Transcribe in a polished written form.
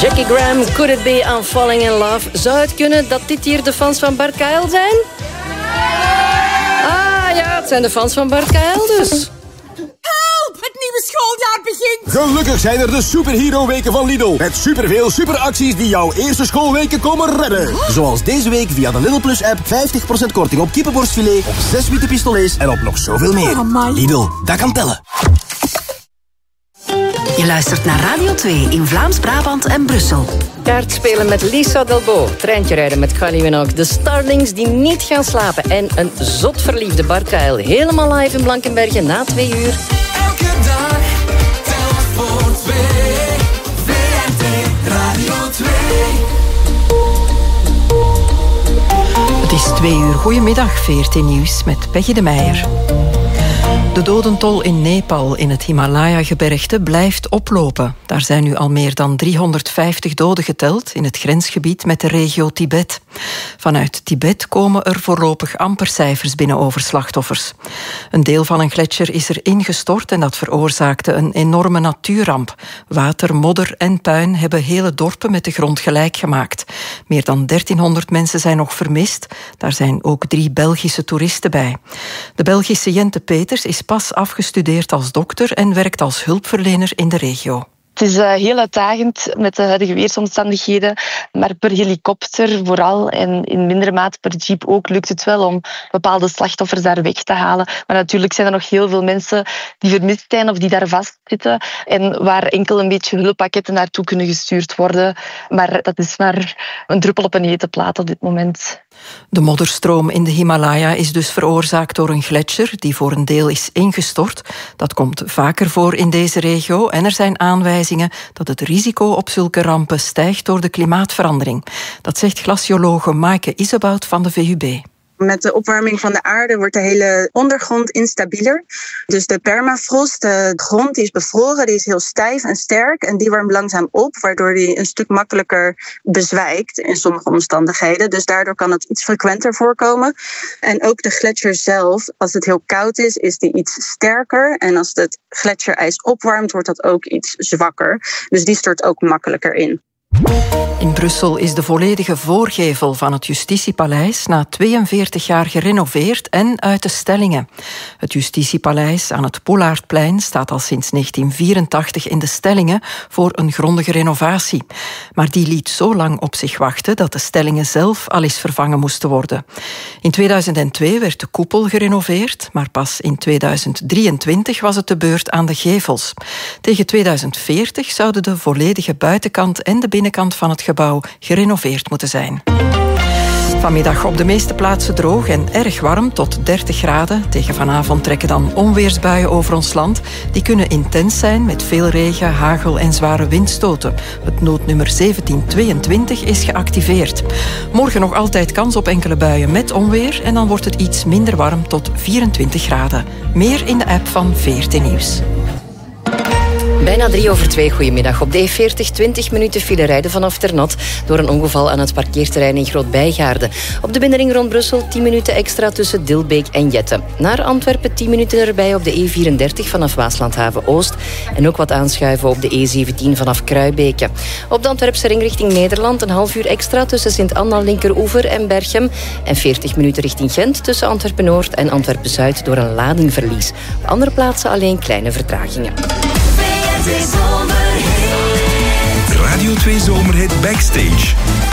Jackie Graham, Could It Be I'm Falling in Love. Zou het kunnen dat dit hier de fans van Bart Kael zijn? Ah ja, het zijn de fans van Bart Kael dus. Help! Het nieuwe schooljaar begint! Gelukkig zijn er de superhero-weken van Lidl. Met superveel superacties die jouw eerste schoolweken komen redden. Zoals deze week via de Lidl Plus-app 50% korting op kippenborstfilet, op 6 witte pistolets en op nog zoveel meer. Lidl, dat kan tellen. Je luistert naar Radio 2 in Vlaams-Brabant en Brussel. Kaartspelen met Lisa Delbo, treintje rijden met Kylie Minogue, de Starlings die niet gaan slapen en een zot verliefde Bart Kael. Helemaal live in Blankenbergen na 2 uur. Elke dag telt voor 2. VRT Radio 2. Het is 2 uur. Goedemiddag, VRT Nieuws met Peggy de Meijer. De dodentol in Nepal, in het Himalaya-gebergte, blijft oplopen. Daar zijn nu al meer dan 350 doden geteld in het grensgebied met de regio Tibet. Vanuit Tibet komen er voorlopig amper cijfers binnen over slachtoffers. Een deel van een gletsjer is er ingestort en dat veroorzaakte een enorme natuurramp. Water, modder en puin hebben hele dorpen met de grond gelijk gemaakt. Meer dan 1300 mensen zijn nog vermist. Daar zijn ook 3 Belgische toeristen bij. De Belgische Jente Peters is pas afgestudeerd als dokter en werkt als hulpverlener in de regio. Het is heel uitdagend met de huidige weersomstandigheden, maar per helikopter vooral en in mindere mate per jeep ook lukt het wel om bepaalde slachtoffers daar weg te halen. Maar natuurlijk zijn er nog heel veel mensen die vermist zijn of die daar vastzitten en waar enkel een beetje hulppakketten naartoe kunnen gestuurd worden. Maar dat is maar een druppel op een hete plaat op dit moment. De modderstroom in de Himalaya is dus veroorzaakt door een gletsjer die voor een deel is ingestort. Dat komt vaker voor in deze regio en er zijn aanwijzingen dat het risico op zulke rampen stijgt door de klimaatverandering. Dat zegt glaciologe Maaike Isebout van de VUB. Met de opwarming van de aarde wordt de hele ondergrond instabieler. Dus de permafrost, de grond die is bevroren, die is heel stijf en sterk. En die warmt langzaam op, waardoor die een stuk makkelijker bezwijkt in sommige omstandigheden. Dus daardoor kan het iets frequenter voorkomen. En ook de gletsjer zelf, als het heel koud is die iets sterker. En als het gletsjerijs opwarmt, wordt dat ook iets zwakker. Dus die stort ook makkelijker in. In Brussel is de volledige voorgevel van het Justitiepaleis na 42 jaar gerenoveerd en uit de stellingen. Het Justitiepaleis aan het Poelaardplein staat al sinds 1984 in de stellingen voor een grondige renovatie. Maar die liet zo lang op zich wachten dat de stellingen zelf al eens vervangen moesten worden. In 2002 werd de koepel gerenoveerd, maar pas in 2023 was het de beurt aan de gevels. Tegen 2040 zouden de volledige buitenkant en de binnenkant van het gebouw gerenoveerd moeten zijn. Vanmiddag op de meeste plaatsen droog en erg warm tot 30 graden. Tegen vanavond trekken dan onweersbuien over ons land. Die kunnen intens zijn met veel regen, hagel en zware windstoten. Het noodnummer 1722 is geactiveerd. Morgen nog altijd kans op enkele buien met onweer en dan wordt het iets minder warm tot 24 graden. Meer in de app van VRT Nieuws. Bijna 2:03, goedemiddag. Op de E40 20 minuten file rijden vanaf Ternat door een ongeval aan het parkeerterrein in Groot-Bijgaarde. Op de binnenring rond Brussel 10 minuten extra tussen Dilbeek en Jette. Naar Antwerpen 10 minuten erbij op de E34 vanaf Waaslandhaven-Oost. En ook wat aanschuiven op de E17 vanaf Kruibeke. Op de Antwerpse ring richting Nederland een half uur extra tussen Sint-Anna, Linkeroever en Berchem. En 40 minuten richting Gent tussen Antwerpen-Noord en Antwerpen-Zuid door een ladingverlies. Op andere plaatsen alleen kleine vertragingen. Radio 2 Zomerhit Backstage.